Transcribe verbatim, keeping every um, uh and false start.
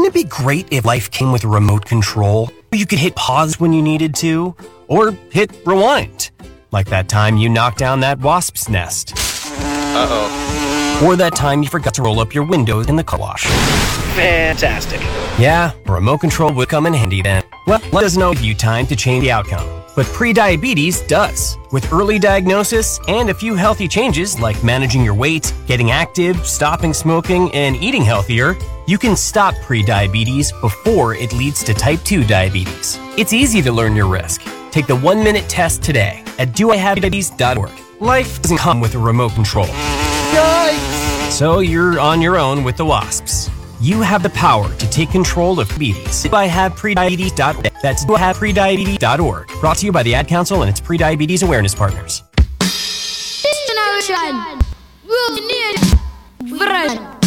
it be great if life came with a remote control? You could hit pause when you needed to, or hit rewind. Like that time you knocked down that wasp's nest. Uh-oh. Or that time you forgot to roll up your windows in the car wash. Fantastic. Yeah, a remote control would come in handy then. Well, let us know if you time to change the outcome. But prediabetes does. With early diagnosis and a few healthy changes like managing your weight, getting active, stopping smoking, and eating healthier, you can stop prediabetes before it leads to type two diabetes. It's easy to learn your risk. Take the one-minute test today at do I have diabetes dot org. Life doesn't come with a remote control. Yikes! So you're on your own with the wasps. You have the power to take control of diabetes. do I have prediabetes dot org. That's do I have prediabetes dot org. Brought to you by the Ad Council and its prediabetes awareness partners. This generation will need friends.